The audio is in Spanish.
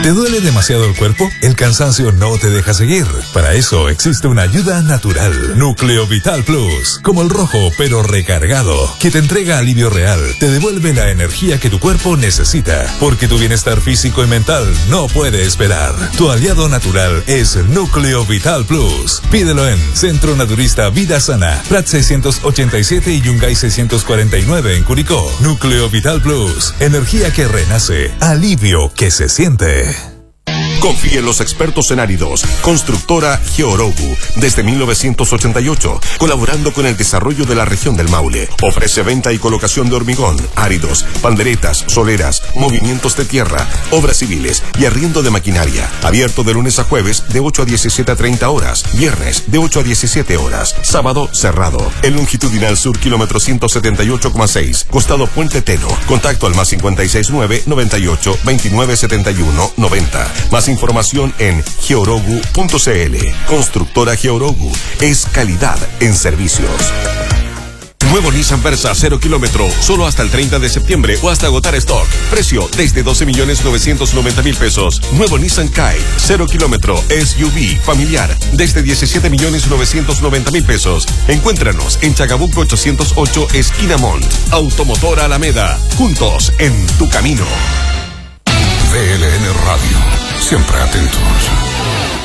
¿Te duele demasiado el cuerpo? ¿El cansancio no te deja seguir? Para eso existe una ayuda natural. Núcleo Vital Plus. Como el rojo, pero recargado. Que te entrega alivio real. Te devuelve la energía que tu cuerpo necesita. Porque tu bienestar físico y mental no puede esperar. Tu aliado natural es Núcleo Vital Plus. Pídelo en Centro Naturista Vida Sana. Prat 687 y Yungay 649 en Curicó. Núcleo Vital Plus. Energía que renace. Alivio que se siente. Confíe en los expertos en áridos. Constructora Georogu, desde 1988, colaborando con el desarrollo de la región del Maule. Ofrece venta y colocación de hormigón, áridos, panderetas, soleras, movimientos de tierra, obras civiles y arriendo de maquinaria. Abierto de lunes a jueves de 8 a 17:30 horas, viernes de 8 a 17 horas, sábado cerrado. El longitudinal sur, kilómetro 178,6, costado Puente Teno. Contacto al +569 98 29 71 90. Más información en georogu.cl. Constructora Georogu es calidad en servicios. Nuevo Nissan Versa 0 kilómetro, solo hasta el 30 de septiembre o hasta agotar stock. Precio desde 12.990.000 pesos. Nuevo Nissan Kite 0 kilómetro, SUV familiar, desde 17.990.000 pesos. Encuéntranos en Chagabuco 808, esquina Mont. Automotor Alameda, juntos en tu camino. VLN Radio, siempre atentos.